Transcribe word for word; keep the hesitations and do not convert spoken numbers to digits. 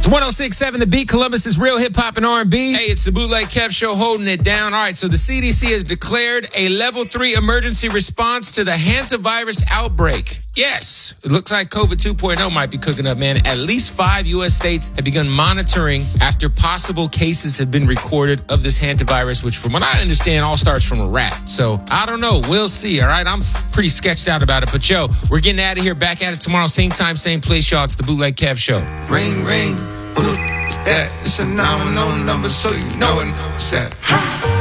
It's one oh six point seven The Beat, Columbus' real hip-hop and R and B. Hey, it's the Bootleg Kev Show holding it down. All right, so the C D C has declared a level three emergency response to the hantavirus outbreak. Yes, it looks like COVID two point oh might be cooking up, man. At least five U S states have begun monitoring after possible cases have been recorded of this hantavirus, which from what I understand all starts from a rat. So I don't know. We'll see, all right? I'm pretty sketched out about it. But, yo, we're getting out of here. Back at it tomorrow. Same time, same place, y'all. It's the Bootleg Kev Show. Ring, ring. Who the f- that? It's a nominal number, so you know it. What's that?